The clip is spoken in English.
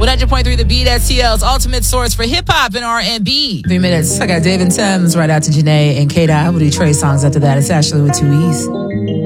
100.3 The Beat, STL's ultimate source for hip-hop and R&B. 3 minutes. I got Dave and Thames right out to Janae and K-Dot. We'll do Trey songs after that. It's Ashley with 2 E's.